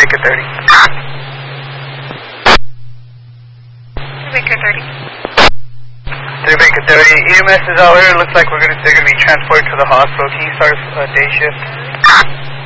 Baker 30. Baker 30. 3 Baker 30. EMS is out here. Looks like they're going to be transported to the hospital. Can you start a day shift?